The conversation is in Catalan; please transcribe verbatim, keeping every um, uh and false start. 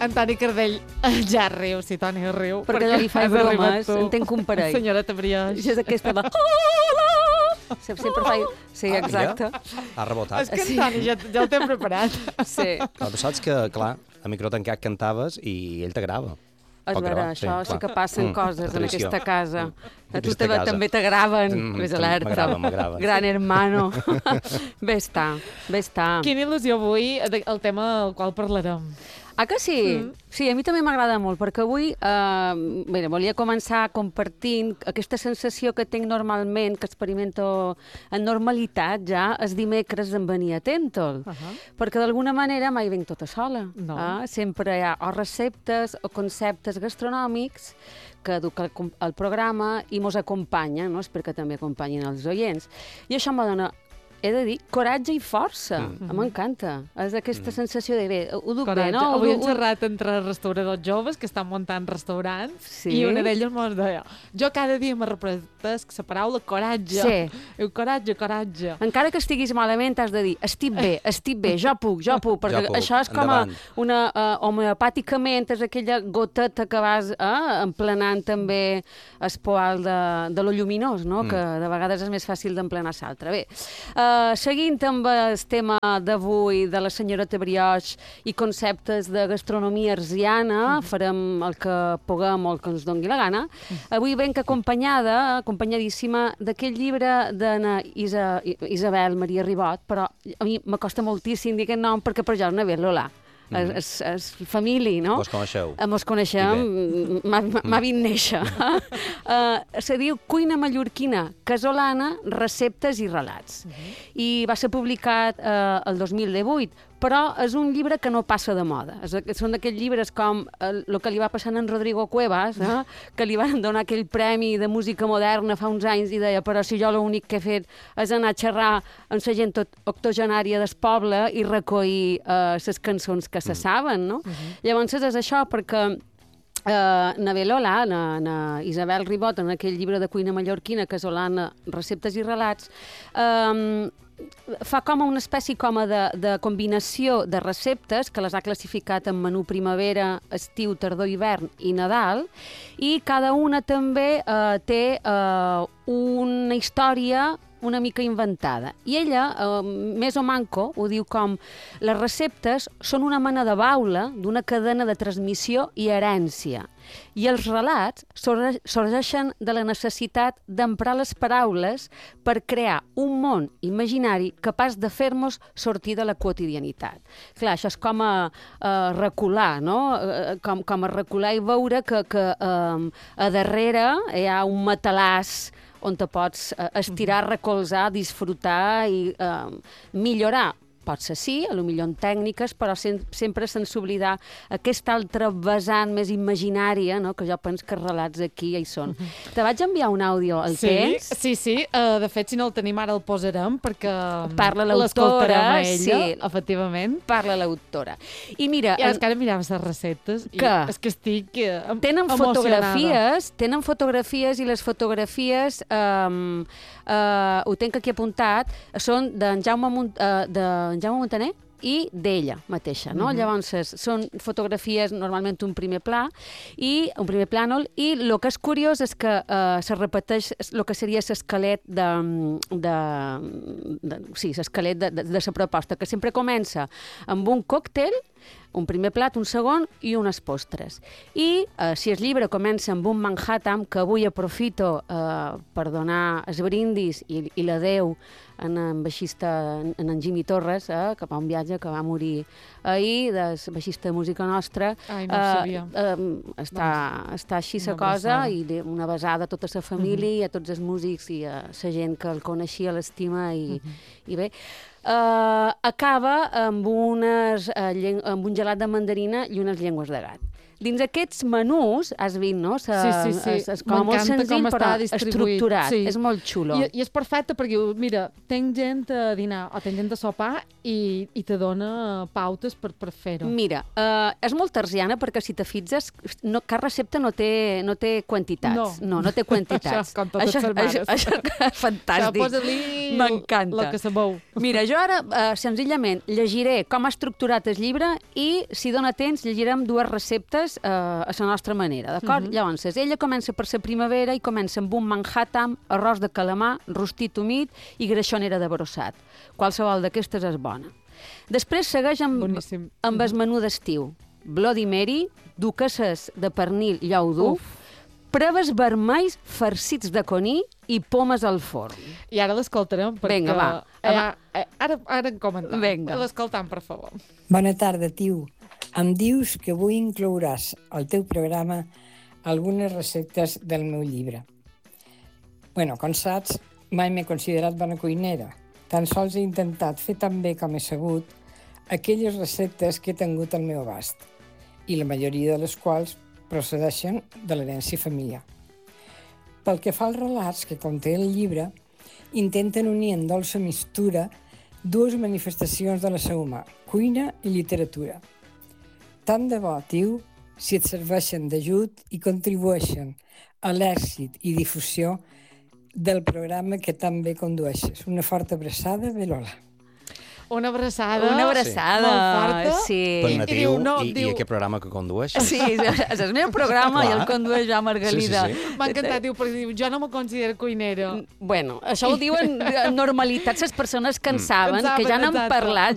Toni Cardell ja riu, si Toni riu. Perquè jo li faig bromes, entenc que un parell. Senyora Tabriós. I és aquesta de... Sempre faig... Sí, exacte. Ha rebotat. És que en Toni ja, ja el té preparat. Sí. Però tu saps que, clar, a micro tancat cantaves i ell t'agrava. És vera, això sí que passen Mm, coses en tradició. aquesta casa. Mm. A tu Aquesta casa. també t'agraven. Mm, Ves alerta. m'agrava, m'agrava. Gran hermano. Bé està, bé està. Quina il·lusió avui el tema del qual parlarem. Ah, que sí? Mm. Sí, a mi també m'agrada molt, perquè avui eh, bé, volia començar compartint aquesta sensació que tinc normalment, que experimento en normalitat ja, els dimecres en venir a Tentol. Uh -huh. Perquè d'alguna manera mai venc tota sola. No. Eh? Sempre hi ha o receptes o conceptes gastronòmics que duc al, al programa i mos acompanyen, no? Espero que també acompanyin els oients. I això me dona, he de dir, coratge i força. Mm. M'encanta. És aquesta mm. sensació de, bé, ho duc coratge. bé, no? Avui ho, hem xerrat entre restauradors joves que estan muntant restaurants sí. i una d'elles mos deia, jo cada dia me repetesc la paraula coratge. Sí. Diu, coratge, coratge. Encara que estiguis malament, has de dir, estic bé, estic bé, jo puc, jo puc, perquè jo puc. Això és com a una, uh, homeopàticament, és aquella goteta que vas uh, emplenant també el poal de, de lo lluminós, no? Mm. Que de vegades és més fàcil d'emplenar l'altre. Bé, uh, Uh, seguint amb el tema d'avui de la senyoreta Brioche i conceptes de gastronomia arsiana, mm. farem el que puguem o el que ens doni la gana. Mm. Avui venc acompanyada, acompanyadíssima d'aquest llibre d'Anna Isa, Isabel Maria Ribot, però a mi m'acosta moltíssim dir aquest nom perquè per jo és una Lola. Mm. És, és família, no? Vos coneixeu. Mos coneixem, m'ha vist néixer. uh, se diu Cuina mallorquina, casolana, receptes i relats. Uh -huh. I va ser publicat uh, el dos mil divuit, però és un llibre que no passa de moda. És, són d'aquells llibres com el, el que li va passar a en Rodrigo Cuevas, eh? Que li van donar aquell premi de música moderna fa uns anys i deia, però si jo l'únic que he fet és anar a xerrar amb la gent octogenària del poble i recollir les uh, cançons que se saben, no? Uh -huh. Llavors és això, perquè Uh, na Lola, na, na Isabel Ribot, en aquell llibre de cuina mallorquina, casolana, receptes i relats, um, fa com una espècie com de, de combinació de receptes que les ha classificat en menú primavera, estiu, tardor, hivern i Nadal, i cada una també uh, té uh, una història una mica inventada. I ella, eh, més o manco, ho diu com les receptes són una mena de baula d'una cadena de transmissió i herència. I els relats sorgeixen de la necessitat d'emprar les paraules per crear un món imaginari capaç de fer-nos sortir de la quotidianitat. Clar, això és com a, a recular, no? Com, com a recular i veure que, que eh, a darrere hi ha un matalàs on te pots uh, estirar, recolzar, disfrutar i uh, millorar. Pot ser sí, a lo millor en tècniques, però sem sempre sense oblidar aquesta altra vessant més imaginària, no? Que jo penso que els relats aquí ja hi són. Uh -huh. Te vaig enviar un àudio, el sí, tens? Sí, sí. Uh, de fet, si no el tenim ara el posarem perquè parla l'autora, l'escoltarem a ella, sí, efectivament. Parla l'autora. I mira... I ara és que ara mirava les receptes i que? és que estic uh, tenen emocionada. fotografies, tenen fotografies i les fotografies, um, uh, ho tenc aquí apuntat, són d'en Jaume, Mont uh, de en Jaume Montaner i d'ella mateixa, no? Mm -hmm. Llavors, són fotografies, normalment un primer pla, i un primer plànol, i el que és curiós és que uh, se repeteix el que seria l'esquelet de, de, de... Sí, l'esquelet de, de, de la proposta, que sempre comença amb un còctel, un primer plat, un segon i unes postres. I eh, si el llibre comença amb un Manhattan, que avui aprofito eh, per donar els brindis i, i l'adeu en en baixista, en en Jimmy Torres, eh, que va un viatge que va morir ahir, del baixista de música nostra. Ai, no ho sabia. Eh, eh, està, doncs, està així la cosa, i una besada a tota la família, uh -huh. i a tots els músics i a la gent que el coneixia, l'estima, i, uh -huh. i bé... Uh, acaba amb, unes, uh, amb un gelat de mandarina i unes llengües de gat. dins aquests menús, has vist, no? Se, Sí, sí, sí. És, és com molt M'encanta senzill, com però està distribuït. estructurat. Sí. És molt xulo. I, I és perfecte perquè, mira, tenc gent a dinar o tenc gent a sopar i, i te dona pautes per, per fer-ho. Mira, uh, és molt terciana perquè si te fixes, no, cap recepta no té, no té quantitats. No. No, no té quantitats. Això, com totes això, les mares. això, això és fantàstic. Això posa-li M'encanta. el que sabeu. Mira, jo ara, uh, senzillament, llegiré com ha estructurat el llibre i, si dona temps, llegirem dues receptes uh, a la nostra manera, d'acord? Uh -huh. Llavors, ella comença per la primavera i comença amb un Manhattan, arròs de calamar, rostit humit i greixonera de brossat. Qualsevol d'aquestes és bona. Després segueix amb, Boníssim. amb el menú d'estiu. Bloody Mary, duquesses de pernil lleu dur, preves vermells farcits de coní i pomes al forn. I ara l'escoltarem perquè... Vinga, va. Eh, eh, ara, ara en comentem. Vinga. L'escoltam, per favor. Bona tarda, tio. Em dius que avui inclouràs al teu programa algunes receptes del meu llibre. Bueno, com saps, mai m'he considerat bona cuinera. Tan sols he intentat fer tan bé com he sabut aquelles receptes que he tingut al meu abast, i la majoria de les quals procedeixen de l'herència familiar. Pel que fa als relats que conté el llibre, intenten unir en dolça mistura dues manifestacions de l'ésser humà, cuina i literatura. Tant de bo, tio, si et serveixen d'ajut i contribueixen a l'èxit i difusió del programa que tan bé condueixes. Una forta abraçada, Velola. Una abraçada. Una abraçada, molt forta. sí. Per I natiu, diu, no, i, diu- i aquest programa que condueix. Sí, és el meu programa i el condueix ja Margalida. Sí, sí, sí. M'ha encantat, diu, perquè diu, jo no me considero cuinera. Bueno, això ho diuen normalitats les persones que en saben, En saben, que ja n'han exacte. parlat.